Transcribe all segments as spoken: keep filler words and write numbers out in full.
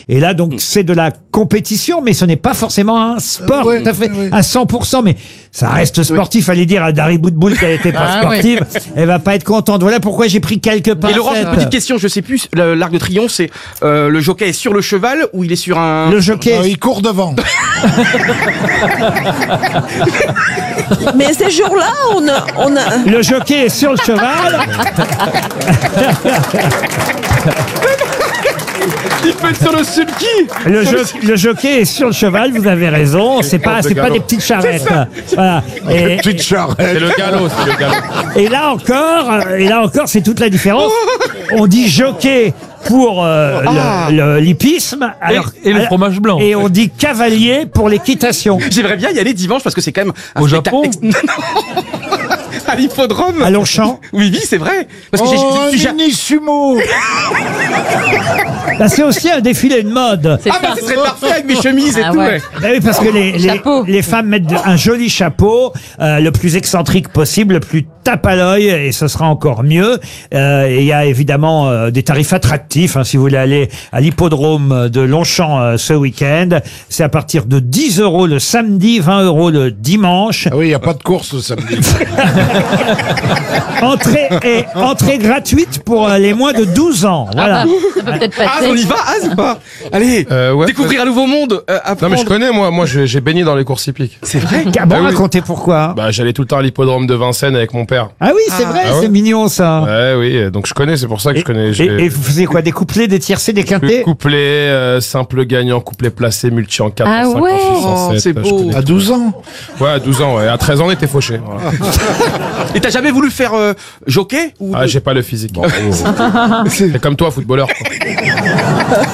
Et là, donc, c'est de la compétition, mais ce n'est pas forcément un sport Ouais, tout à fait ouais. à cent pour cent. Mais ça reste sportif. Fallait dire à Dari Boudboul qu'elle était pas Ah, sportive. Elle va pas être contente. Voilà pourquoi j'ai pris quelques Et pincettes. Laurent, j'ai une petite question, je sais plus, le- l'Arc de Triomphe, c'est euh, le jockey est sur le cheval ou il est sur un... Le jockey. Ah, il court devant. Mais ces jours-là, on a, on a... Le jockey est sur le cheval. Il peut être sur le sulky. Le, jo- le jockey est sur le cheval. Vous avez raison. C'est pas, c'est pas des petites charrettes. Voilà. Et, Petite charrette. C'est le galop, c'est le galop. et là encore, euh, et là encore, c'est toute la différence. On dit jockey pour euh, Ah. le- le- l'hippisme, alors et le fromage blanc. et on dit cavalier pour l'équitation. J'aimerais bien y aller dimanche parce que c'est quand même un Au spectacle Japon ex- Non, non. À l'hippodrome. À Longchamp. Oui, oui, c'est vrai. Parce que j'ai- Oh, je un suis ja- mini sumo. Là, c'est aussi un défilé de mode. C'est Ah, bah, ça. ce serait parfait avec mes chemises et Ah tout. ouais. ouais. Ben oui, parce que les, les, Chapeau. les femmes mettent de- un joli chapeau, euh, le plus excentrique possible, le plus tape à l'œil, et ce sera encore mieux. Euh, et il y a évidemment euh, des tarifs attractifs, hein, si vous voulez aller à l'hippodrome de Longchamp euh, ce week-end. C'est à partir de dix euros le samedi, vingt euros le dimanche. Ah oui, il n'y a pas de course le samedi. Entrée, et, entrée gratuite pour euh, les moins de douze ans. Voilà. Ah bah, ça peut peut-être Ah, on y passer. va, Az ou pas? Allez, Euh, ouais, découvrir un nouveau monde. euh, Non apprendre. mais je connais moi, moi j'ai j'ai baigné dans les courses hippiques. C'est vrai. Ah bon, Ah oui. racontez pourquoi. Bah j'allais tout le temps à l'hippodrome de Vincennes avec mon père. Ah oui, c'est vrai, Ah ouais. c'est mignon ça. Ouais oui, donc je connais, c'est pour ça que Et, je connais. et, j'ai- et vous faisiez quoi? Des couplets, des tiercés, des quintés? Couplet, euh, simple gagnant, couplet placé, multi en quatre, Ah en cinq, ouais. en six, en Oh, sept, c'est je beau. connais. À douze ans. Ouais, à douze ans, ouais. À treize ans, on était fauchés. Voilà. Et t'as jamais voulu faire euh, jockey ou Ah, j'ai pas le physique. C'est comme toi, footballeur. quoi.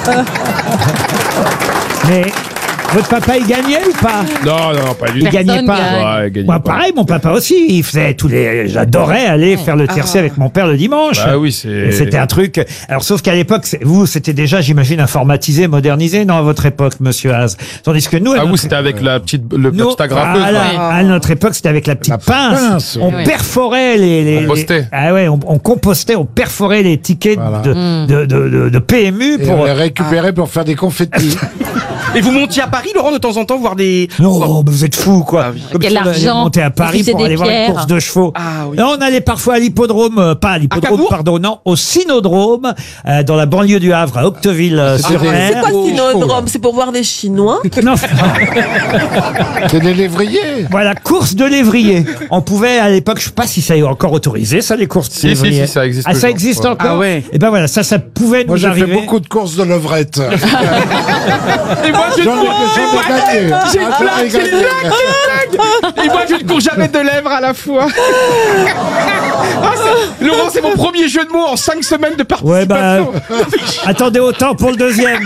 Mais votre papa, il gagnait ou pas? Non, non, non, pas du Il tout. gagnait Personne pas. gagne. Ouais, il gagnait Moi, pas. pareil, mon papa aussi, il faisait tous les. J'adorais aller faire le tiercé avec mon père le dimanche. Bah oui, Et c'est. c'était un truc. Alors, sauf qu'à l'époque, c'est- vous, c'était déjà, j'imagine, informatisé, modernisé, non, à votre époque, monsieur Haas. Tandis que nous, à Ah notre- vous, c'était avec la petite, le nous, petite agrafeuse. à, là. la- à notre époque, c'était avec la petite La pince. pince, On oui. perforait les, les, Compostait. les- ah ouais, on, on compostait, on perforait les tickets Voilà. de, de, de, de, de P M U Et pour. on les récupérait pour faire des confettis. Et vous montiez à Paris, Laurent, de temps en temps voir des. Non, mais vous êtes fous, quoi. Ah oui. Comme Quel si on allait argent. monter à Paris Refuser pour des aller voir une pierres. course de chevaux. Ah oui. Non, on allait parfois à l'hippodrome, euh, pas à l'hippodrome, Cabourg pardon, non, au Cynodrome, euh, dans la banlieue du Havre, à Octeville-sur-Mer. C'est quoi ce cynodrome? C'est pour voir des Chinois? Non, C'est des lévriers. voilà, course de lévrier. On pouvait, à l'époque, je sais pas si ça est encore autorisé, ça, les courses de Si, si, lévrier. si, ça existe Ah, ça toujours. existe Ouais. encore? Ah ouais. Et ben voilà, ça, ça pouvait Moi, nous j'ai fait arriver. beaucoup de courses de levrette. Et moi, je J'en ai ne j'en ai gagné. J'ai Ah, une j'en ai blague, j'ai une gagné. Et moi, je ne cours jamais de lèvres à la fois. Ah, c'est- Laurent, c'est mon premier jeu de mots en cinq semaines de participation. Ouais, bah, attendez autant pour le deuxième.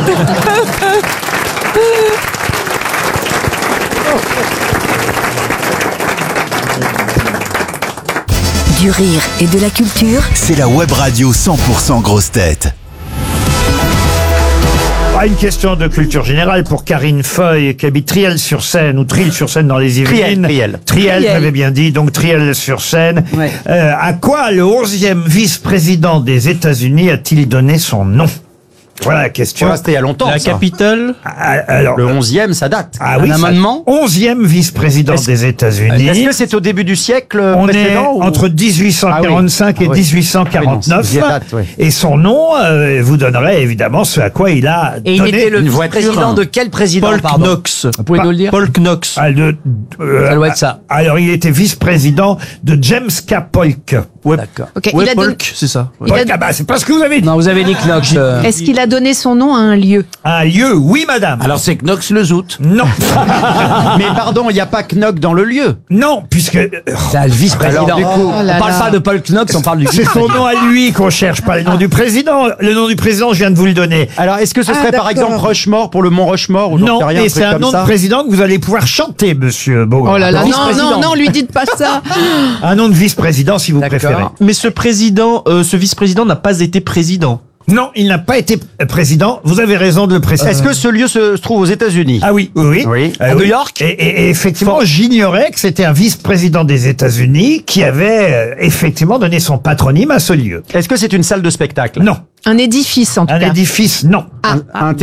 Du rire et de la culture. C'est la web radio cent pour cent grosse tête. Ah, une question de culture générale pour Karine Feuille, qui habite Triel-sur-Seine, ou Trile-sur-Seine dans les Yvelines. Triel, Triel, j'avais bien dit, donc Triel-sur-Seine. Ouais. Euh, à quoi le onzième vice-président des États-Unis a-t-il donné son nom? Voilà la question. Voilà, c'était il y a longtemps. La ça. capitale. Ah, alors, Le onzième, ça date. ah Un oui, ça- amendement. onzième vice-président Est-ce- des États-Unis. Est-ce que c'est au début du siècle On est précédent ou- entre dix-huit cent quarante-cinq Ah oui. et Ah oui. dix-huit cent quarante-neuf. Ah oui, non, c'est- date, oui. Et son nom euh, vous donnerait évidemment ce à quoi il a Et il donné. était le une voiture, président hein. de quel président, Paul pardon Knox. Vous pouvez Pas- nous le dire? Paul Knox. Ah, de- euh, Ça doit être ça. Alors, il était vice-président de James K. Polk. Ouais. D'accord. Ok, Ouais, il a donné- Polk, c'est ça. Ouais. Polk, ah bah, c'est pas ce que vous avez dit. Non, vous avez dit Knox. euh, Est-ce qu'il a donné son nom à un lieu? Un lieu, oui, madame. Alors c'est Knox le Zout. Non. Mais pardon, il n'y a pas Knox dans le lieu. Non, puisque euh, C'est le vice-président. Alors, du coup, Oh là on parle là. pas de Paul Knox, on parle du c'est son nom à lui qu'on cherche, pas le nom du président. Le nom du président, je viens de vous le donner. Alors est-ce que ce Ah, serait par d'accord. exemple Rushmore pour le Mont Rushmore ou j'en Non, sais rien, et un c'est truc un comme nom ça de président que vous allez pouvoir chanter, monsieur Beaugrand. Oh là là, non, vice-président. non, non, lui dites pas ça. Un nom de vice-président, si vous D'accord. préférez. Mais ce président, euh, ce vice-président n'a pas été président. Non, il n'a pas été président. Vous avez raison de le préciser. Est-ce que ce lieu se, se trouve aux États-Unis? Ah oui, oui, oui. Oui. Euh, À New oui. York Et, et- et effectivement, j'ignorais que c'était un vice-président des États-Unis qui avait euh, effectivement donné son patronyme à ce lieu. Est-ce que c'est une salle de spectacle? Non. Un édifice, en tout Un cas. édifice, non. Ah, Un